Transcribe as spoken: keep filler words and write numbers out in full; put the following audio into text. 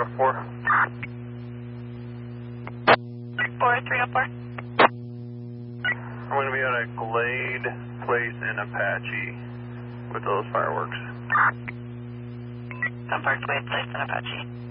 four. four three oh four. I'm going to be at a Glade Place in Apache with those fireworks. Some Parkway Place in Apache.